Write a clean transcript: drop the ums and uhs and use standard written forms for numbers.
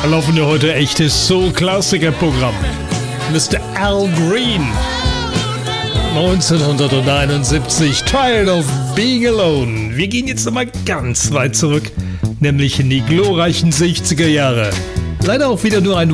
laufen ja heute echtes Soul-Klassiker-Programm. Mr. Al Green, 1971, Tired of Being Alone. Wir gehen jetzt nochmal ganz weit zurück, nämlich in die glorreichen 60er Jahre. Leider auch wieder nur ein